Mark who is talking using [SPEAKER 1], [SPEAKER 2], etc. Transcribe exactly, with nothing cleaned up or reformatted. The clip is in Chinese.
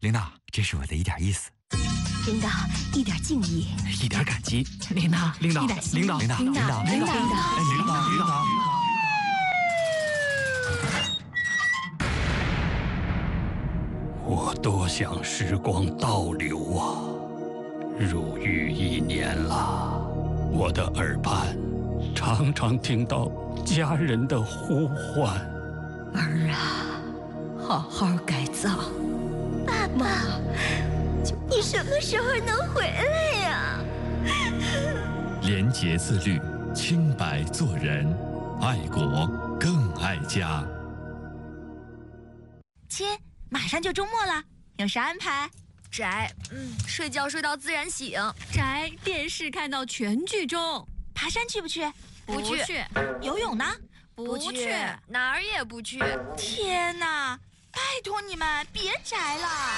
[SPEAKER 1] 领导，这是我的一点意思。
[SPEAKER 2] 领导，一点敬意，
[SPEAKER 1] 一点感激。
[SPEAKER 2] 领导，
[SPEAKER 1] 领导，
[SPEAKER 2] 一点
[SPEAKER 1] 领导，领导，领导，领导，领导，领导，领导。
[SPEAKER 3] 我多想时光倒流啊！入狱一年了，我的耳畔常常听到家人的呼唤。
[SPEAKER 2] 儿啊，好好改造。
[SPEAKER 4] 爸爸，你什么时候能回来呀？
[SPEAKER 5] 廉洁自律，清白做人，爱国更爱家。
[SPEAKER 6] 亲，马上就周末了，有啥安排？
[SPEAKER 7] 宅，嗯，睡觉睡到自然醒。
[SPEAKER 8] 宅，电视看到全剧终。
[SPEAKER 6] 爬山去不去？
[SPEAKER 7] 不去。
[SPEAKER 6] 游泳呢？
[SPEAKER 7] 不去，哪儿也不去。
[SPEAKER 6] 天哪！拜托你们别宅了。